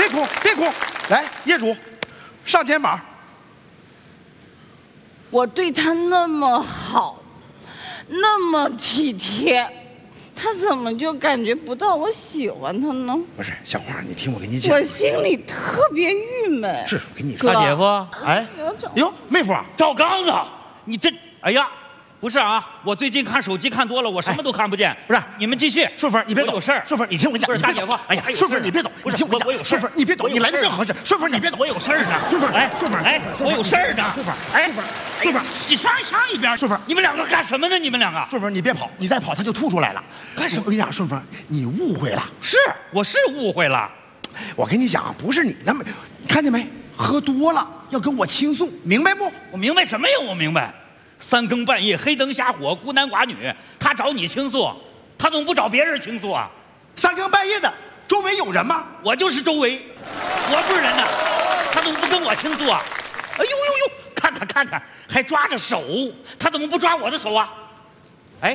别哭，别哭，来，业主，上肩膀。 我对他那么好，那么体贴，他怎么就感觉不到我喜欢他呢？ 不是，小花，你听我跟你讲， 我心里特别郁闷。 是，我跟你说， 大姐夫， 哎，哟，妹夫， 赵刚子，你这，哎呀，不是啊，我最近看手机看多了，我什么都看不见。 不是， 你们继续。 顺风，你别走， 有事儿。 顺风，你听我讲， 不是大姐夫， 哎呀，顺风，你别走， 不是， 你听我讲， 我有事儿。 顺风，你别走，你来的正合适。顺风，你别走， 我有事儿呢。 顺风， 哎， 顺风， 哎，我有事儿呢。 顺风， 哎， 顺风， 你上一边。 顺风， 你们两个干什么呢？你们两个。 顺风，你别跑，你再跑他就吐出来了。 干什么？ 我跟你讲，顺风，你误会了。 是，我是误会了。 我跟你讲，不是你那么，看见没？喝多了要跟我倾诉，明白不？ 我明白什么呀？我明白。3更半夜，黑灯瞎火，孤男寡女，他找你倾诉，他怎么不找别人倾诉啊 ？3更半夜的，周围有人吗？ 我就是周围，我不是人呐，他怎么不跟我倾诉啊？哎呦呦呦，看看，还抓着手，他怎么不抓我的手啊？哎，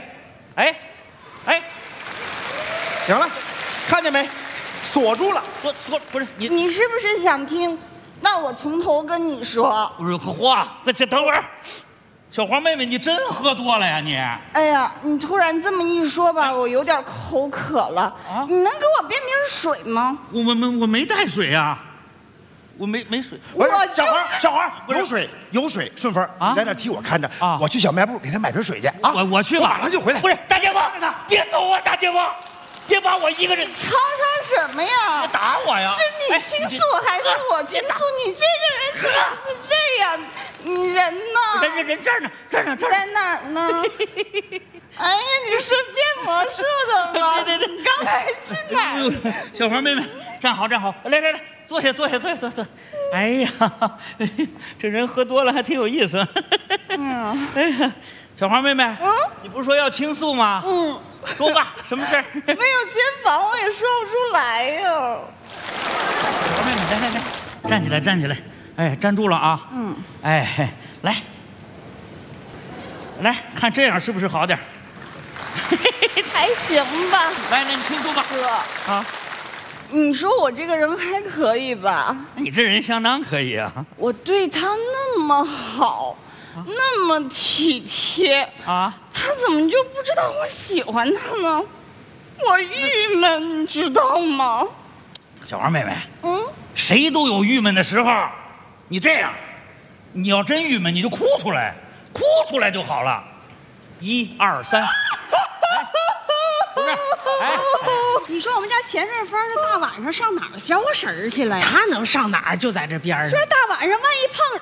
行了，看见没？锁住了。 锁不是你， 你是不是想听？那我从头跟你说。 不是嚯，这等会儿，小黄妹妹，你真喝多了呀你？ 哎呀，你突然这么一说吧，我有点口渴了。啊，你能给我变瓶水吗？ 我没带水啊。我没水， 小花，有水，顺风啊，你在那替我看着啊，我去小卖部给他买瓶水去啊， 我去吧， 马上就回来。 不是大姐夫，别走啊，大姐夫，别把我一个人。 吵什么呀？ 别打我呀！ 是你倾诉还是我倾诉？你这个人怎么是这样？你人呢？ 人这儿呢，这儿。 在哪儿呢？哎呀，你是变魔术的吗？ 对， 你刚才去哪儿？ 小黄妹妹，站好，来，坐下。哎呀，这人喝多了还挺有意思。哎呀，小黄妹妹，你不是说要倾诉吗？说吧，什么事儿？ 没有肩膀，我也说不出来呀。 小黄妹妹，来，站起来，哎，站住了啊。哎，来看这样是不是好点？ 还行吧。 来，那你倾诉吧。 哥啊。你说我这个人还可以吧？ 你这人相当可以啊！ 我对他那么好，那么体贴啊，他怎么就不知道我喜欢他呢？我郁闷，你知道吗？ 小王妹妹，谁都有郁闷的时候。你这样，你要真郁闷，你就哭出来就好了。1、2、3。不是， 你说我们家钱顺风这大晚上上哪儿消神儿去了呀？ 他能上哪儿？就在这边上。 这大晚上万一碰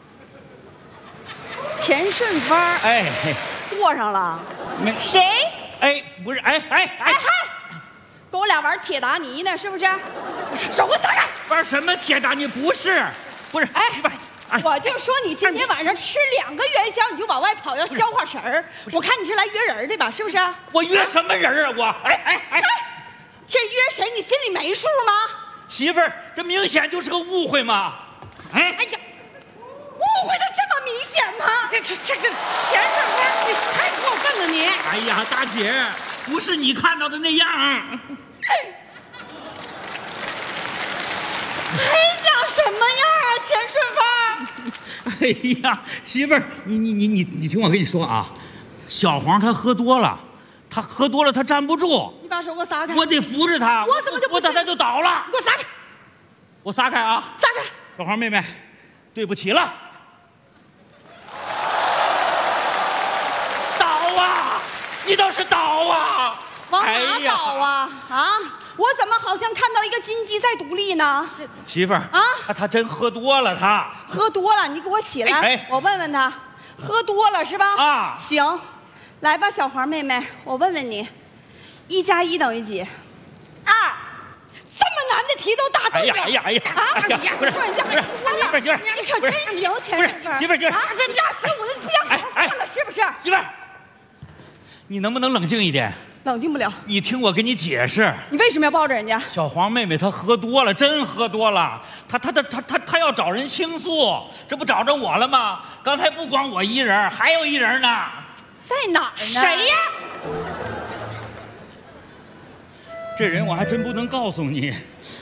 钱顺风，过上了。谁？ 不是， 跟我俩玩铁达尼呢，是不是？ 手给我撒开！ 玩什么铁达尼？不是， 我就说你今天晚上吃2个元宵，你就往外跑，要消化神儿。我看你是来约人的吧，是不是？ 我约什么人啊？我这约谁？你心里没数吗？ 媳妇儿，这明显就是个误会嘛！ 哎呀，误会的这么明显吗？ 这个钱顺风，你太过分了你！ 哎呀，大姐，不是你看到的那样。 还想什么样啊，钱顺风？哎呀，媳妇儿，你听我跟你说啊，小黄他喝多了，他站不住。 你把手给我撒开！ 我得扶着他。 我怎么就不行？ 他就倒了。 给我撒开！ 我撒开啊！ 撒开！ 小黄妹妹，对不起了。倒啊！你倒是倒啊！ 往哪倒啊？我怎么好像看到一个金鸡在独立呢？ 媳妇儿啊，他真喝多了，他喝多了，你给我起来，我问问他，喝多了是吧？ 啊， 行，来吧，小黄妹妹，我问问你，1加1等于几？2。这么难的题都答对了！ 哎呀！不是， 你可真行，钱顺风。 媳妇儿， 这25的你不要好好过了，是不是？ 媳妇儿，你能不能冷静一点？ 冷静不了。 你听我给你解释。 你为什么要抱着人家？ 小黄妹妹她喝多了，真喝多了。她要找人倾诉，这不找着我了吗？刚才不光我一人，还有一人呢。 在哪儿呢？ 谁呀？ 这人我还真不能告诉你。